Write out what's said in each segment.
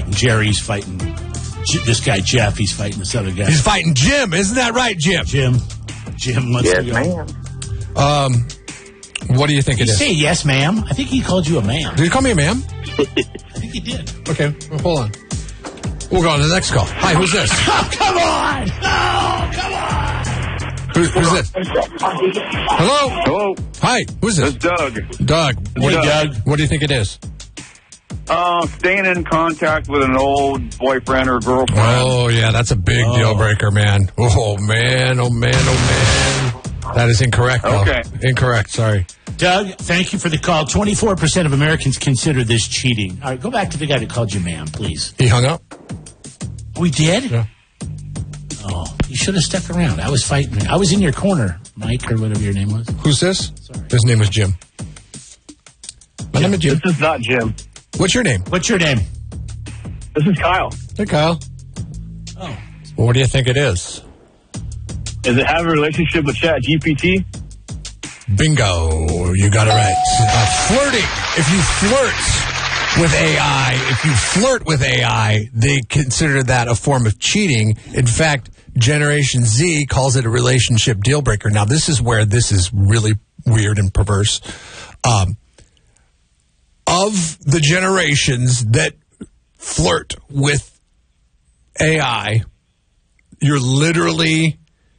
Jerry's fighting this guy, Jeff. He's fighting this other guy. He's fighting Jim. Isn't that right, Jim? Jim wants to go. Yes, ma'am. What do you think it is? Say yes, ma'am. I think he called you a ma'am. Did he call me a ma'am? I think he did. Okay, well, hold on. We'll go on to the next call. Hi, who's this? Oh, come on! Oh, come on! Who's this? Hello? Hello, Hi, who's this? it's Doug. Doug. Hey, Doug. What do you think it is? Staying in contact with an old boyfriend or girlfriend. Oh, yeah, that's a big deal breaker, man. Oh, man, oh, man, oh, man. That is incorrect, though. Okay. Incorrect, sorry. Doug, thank you for the call. 24% of Americans consider this cheating. All right, go back to the guy that called you ma'am, please. He hung up? We did? Yeah. Oh, you should have stuck around. I was fighting. I was in your corner, Mike, or whatever your name was. Who's this? Sorry. His name was Jim. My name is Jim. This is not Jim. What's your name? What's your name? This is Kyle. Hey, Kyle. Oh. Well, what do you think it is? Does it have a relationship with ChatGPT? Bingo. You got it right. Flirting. If you flirt with AI, they consider that a form of cheating. In fact, Generation Z calls it a relationship deal breaker. Now, this is where this is really weird and perverse. Of the generations that flirt with AI, you're literally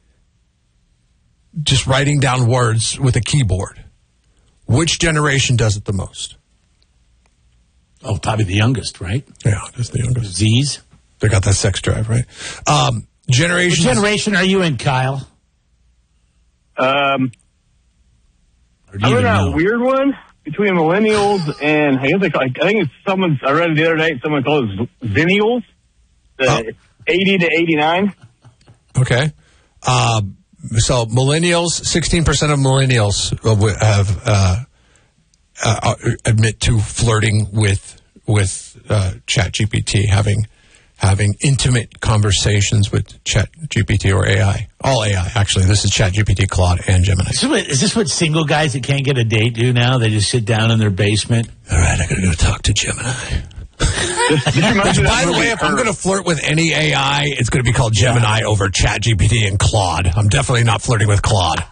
just writing down words with a keyboard. Which generation does it the most? Oh, probably the youngest, right? Yeah, that's the youngest. Z's. They got that sex drive, right? What Generation. generation are you in, Kyle? I'm Or do you in even that know? weird one between millennials and I think it's I read it the other day. Someone called it Zennials, 80 to 89. Okay. So millennials, 16% of millennials have admit to flirting with ChatGPT, having intimate conversations with ChatGPT or AI. All AI, actually. This is ChatGPT, Claude, and Gemini. Is this what single guys that can't get a date do now? They just sit down in their basement? All right, I got to go talk to Gemini. Which, by the way, if I'm going to flirt with any AI, it's going to be called Gemini over ChatGPT and Claude. I'm definitely not flirting with Claude.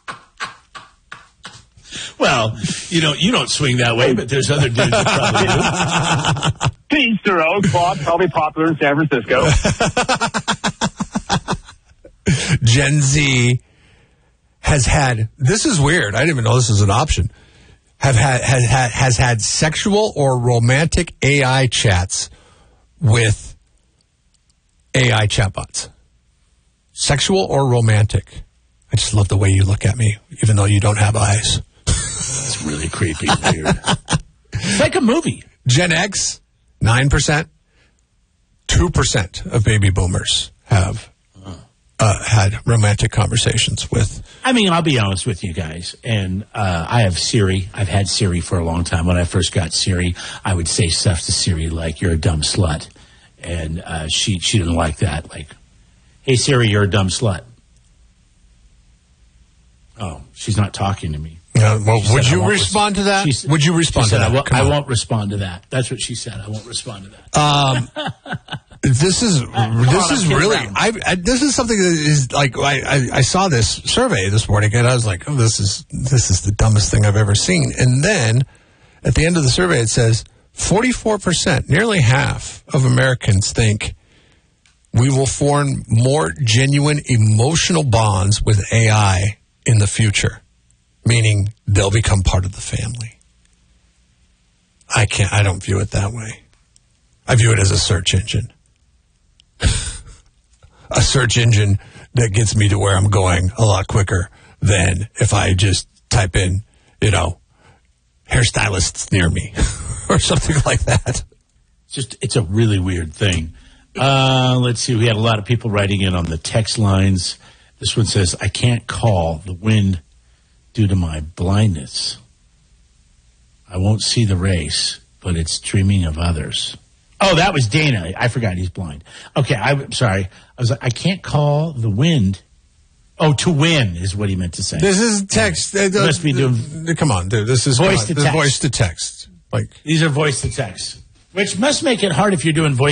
Well, you don't swing that way, but there's other dudes that probably do. To each their own. Claude, probably popular in San Francisco. Gen Z has had, this is weird, I didn't even know this was an option, has had sexual or romantic AI chats with AI chatbots. Sexual or romantic. I just love the way you look at me, even though you don't have eyes. It's really creepy and weird. It's like a movie. Gen X, 9%. 2% of baby boomers have had romantic conversations with. I mean, I'll be honest with you guys, and I have Siri. I've had Siri for a long time. When I first got Siri, I would say stuff to Siri like, "You're a dumb slut," and she didn't like that. Like, "Hey Siri, you're a dumb slut." Oh, she's not talking to me. Would you respond to that? Would you respond to that? I won't respond to that. That's what she said. I won't respond to that. This is really. This is something that is like I saw this survey this morning and I was like, oh, this is the dumbest thing I've ever seen. And then at the end of the survey it says 44%, nearly half of Americans think we will form more genuine emotional bonds with AI in the future, meaning they'll become part of the family. I don't view it that way. I view it as a search engine. A search engine that gets me to where I'm going a lot quicker than if I just type in, hairstylists near me or something like that. It's a really weird thing. Let's see. We had a lot of people writing in on the text lines. This one says, I can't call the wind due to my blindness. I won't see the race, but it's dreaming of others. Oh, that was Dana. I forgot he's blind. Okay, I'm sorry. I was like, I can't call the wind. Oh, to win is what he meant to say. This is text. Must be doing. Come on, dude. This is voice to text. Voice to text. These are voice to text, which must make it hard if you're doing voice